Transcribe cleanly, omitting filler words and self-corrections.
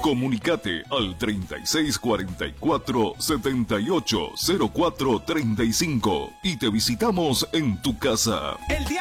Comunicate al 3644-780435 y te visitamos en tu casa. El día